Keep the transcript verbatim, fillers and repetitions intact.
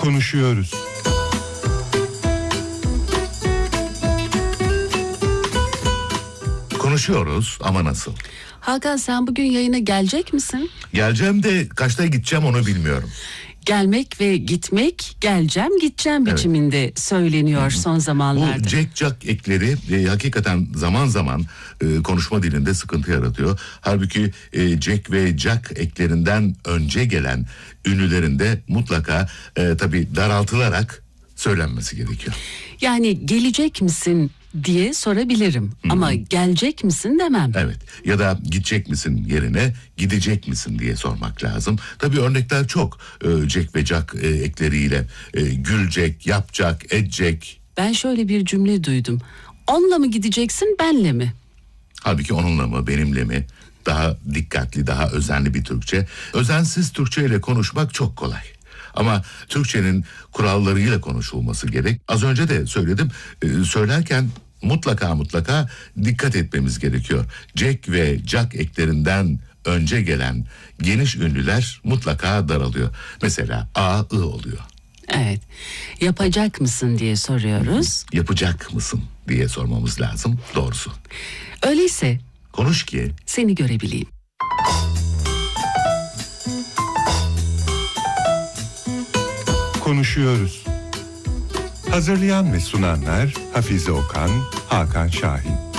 Konuşuyoruz. Konuşuyoruz ama nasıl? Hakan, sen bugün yayına gelecek misin? Geleceğim de kaçta gideceğim onu bilmiyorum. Gelmek ve gitmek, geleceğim gideceğim Evet. biçiminde söyleniyor son zamanlarda. Bu Jack Jack ekleri e, hakikaten zaman zaman e, konuşma dilinde sıkıntı yaratıyor. Halbuki e, Jack ve Jack eklerinden önce gelen ünlülerin de mutlaka e, tabii daraltılarak söylenmesi gerekiyor. Yani gelecek misin diye sorabilirim. Hı-hı. Ama gelecek misin demem. Evet, ya da gidecek misin yerine gidecek misin diye sormak lazım. Tabii örnekler çok. Ee, Jack ve Jack e, ekleriyle e, gülecek, yapacak, edecek. Ben şöyle bir cümle duydum. Onunla mı gideceksin, benle mi? Halbuki onunla mı, benimle mi? Daha dikkatli, daha özenli bir Türkçe. Özensiz Türkçe ile konuşmak çok kolay. Ama Türkçenin kurallarıyla konuşulması gerek. Az önce de söyledim, e, söylerken mutlaka mutlaka dikkat etmemiz gerekiyor. Jack ve Jack eklerinden önce gelen geniş ünlüler mutlaka daralıyor. Mesela A, I oluyor. Evet. Yapacak mısın diye soruyoruz. Yapacak mısın diye sormamız lazım doğrusu. Öyleyse konuş ki seni görebileyim. Konuşuyoruz. Hazırlayan ve sunanlar Hafize Okan, Hakan Şahin.